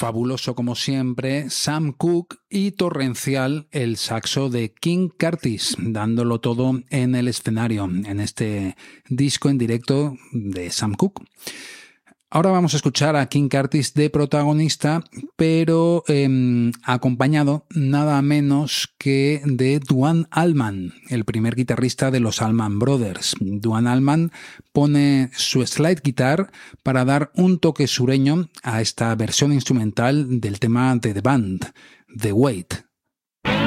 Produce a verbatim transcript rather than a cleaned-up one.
fabuloso como siempre Sam Cooke y torrencial el saxo de King Curtis, dándolo todo en el escenario, en este disco en directo de Sam Cooke. Ahora vamos a escuchar a King Curtis de protagonista, pero eh, acompañado nada menos que de Duane Allman, el primer guitarrista de los Allman Brothers. Duane Allman pone su slide guitar para dar un toque sureño a esta versión instrumental del tema de The Band, The Wait.